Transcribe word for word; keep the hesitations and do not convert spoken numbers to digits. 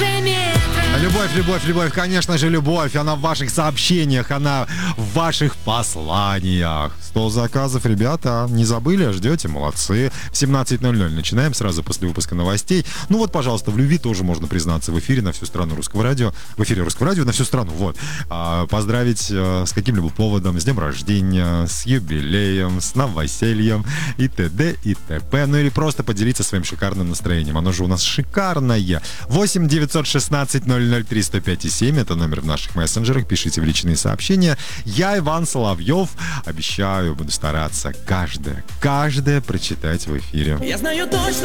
Любовь, любовь, любовь, конечно же, любовь. Она в ваших сообщениях, она в ваших посланиях. Стол заказов, ребята, не забыли, ждете, молодцы. В семнадцать ноль ноль начинаем сразу после выпуска новостей. Ну вот, пожалуйста, в любви тоже можно признаться в эфире на всю страну Русского радио. В эфире Русского радио на всю страну, вот. А, поздравить а, с каким-либо поводом, с днем рождения, с юбилеем, с новосельем и т.д. и т.п. Ну или просто поделиться своим шикарным настроением. Оно же у нас шикарное. восемь девятьсот шестнадцать ноль ноль три сто пять и семь. Это номер в наших мессенджерах. Пишите в личные сообщения. Я Иван Соловьев. Обещаю, буду стараться каждое, каждое прочитать в эфире. Я знаю точно.